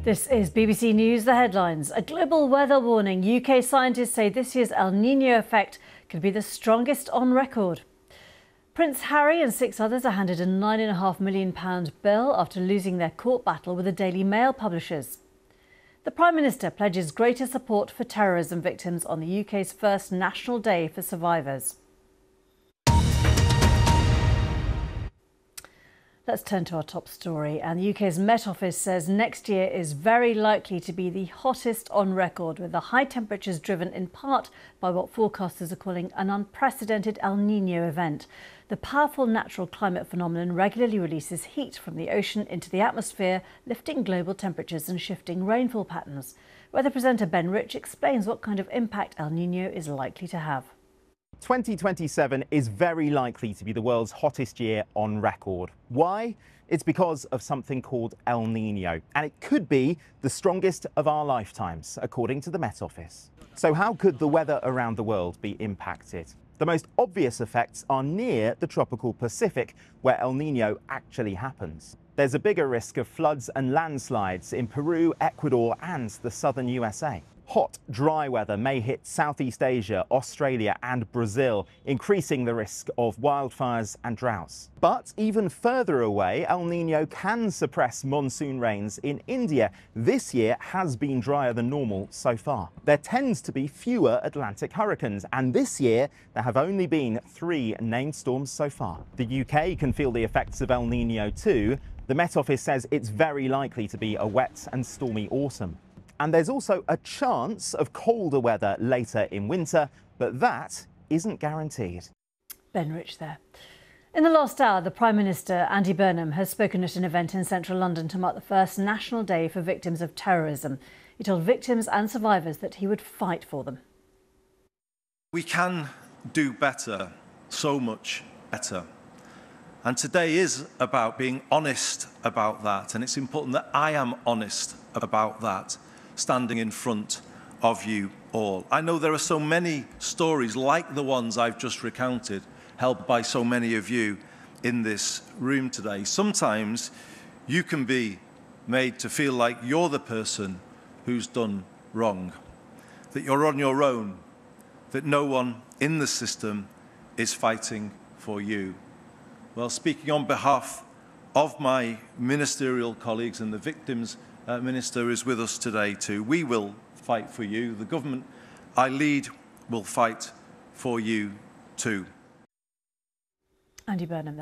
This is BBC News, the headlines. A global weather warning. UK scientists say this year's El Niño effect could be the strongest on record. Prince Harry and 6 others are handed a £9.5 million bill after losing their court battle with the Daily Mail publishers. The Prime Minister pledges greater support for terrorism victims on the UK's first National Day for Survivors. Let's turn to our top story. And the UK's Met Office says next year is very likely to be the hottest on record, with the high temperatures driven in part by what forecasters are calling an unprecedented El Niño event. The powerful natural climate phenomenon regularly releases heat from the ocean into the atmosphere, lifting global temperatures and shifting rainfall patterns. Weather presenter Ben Rich explains what kind of impact El Niño is likely to have. 2027 is very likely to be the world's hottest year on record. Why? It's because of something called El Niño, and it could be the strongest of our lifetimes, according to the Met Office. So how could the weather around the world be impacted? The most obvious effects are near the tropical Pacific, where El Niño actually happens. There's a bigger risk of floods and landslides in Peru, Ecuador and the southern USA. Hot, dry weather may hit Southeast Asia, Australia and Brazil, increasing the risk of wildfires and droughts. But even further away, El Niño can suppress monsoon rains in India. This year has been drier than normal so far. There tends to be fewer Atlantic hurricanes, and this year there have only been 3 named storms so far. The UK can feel the effects of El Niño too. The Met Office says it's very likely to be a wet and stormy autumn. And there's also a chance of colder weather later in winter, but that isn't guaranteed. Ben Rich there. In the last hour, the Prime Minister, Andy Burnham, has spoken at an event in central London to mark the first National Day for victims of terrorism. He told victims and survivors that he would fight for them. We can do better, so much better. And today is about being honest about that. And it's important that I am honest about that, standing in front of you all. I know there are so many stories like the ones I've just recounted, held by so many of you in this room today. Sometimes you can be made to feel like you're the person who's done wrong, that you're on your own, that no one in the system is fighting for you. Well, speaking on behalf of my ministerial colleagues, and the Victims Minister is with us today too, we will fight for you. The government I lead will fight for you too. Andy Burnham there.